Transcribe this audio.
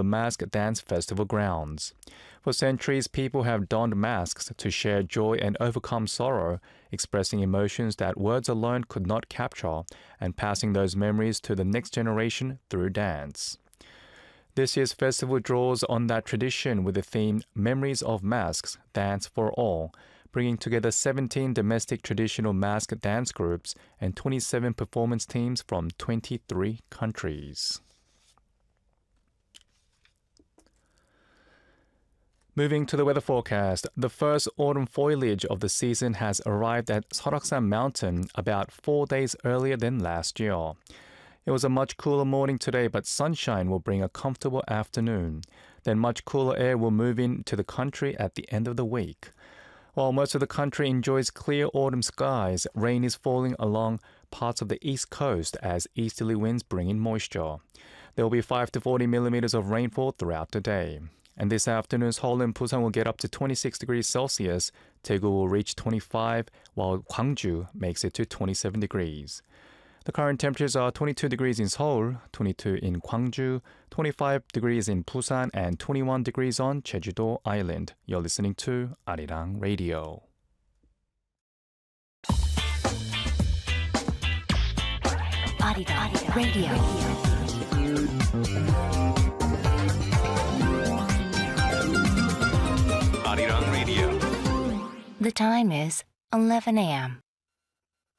Mask Dance Festival grounds. For centuries, people have donned masks to share joy and overcome sorrow, expressing emotions that words alone could not capture, and passing those memories to the next generation through dance. This year's festival draws on that tradition with the theme Memories of Masks, Dance for All, bringing together 17 domestic traditional mask dance groups and 27 performance teams from 23 countries. Moving to the weather forecast, the first autumn foliage of the season has arrived at Seoraksan Mountain about 4 days earlier than last year. It was a much cooler morning today, but sunshine will bring a comfortable afternoon. Then much cooler air will move into the country at the end of the week. While most of the country enjoys clear autumn skies, rain is falling along parts of the east coast as easterly winds bring in moisture. There will be 5 to 40 millimeters of rainfall throughout the day. And this afternoon, Seoul and Busan will get up to 26 degrees Celsius. Daegu will reach 25, while Gwangju makes it to 27 degrees. The current temperatures are 22 degrees in Seoul, 22 in Gwangju, 25 degrees in Busan, and 21 degrees on Jeju-do Island. You're listening to Arirang Radio. Arirang Radio. Arirang Radio. The time is 11 a.m.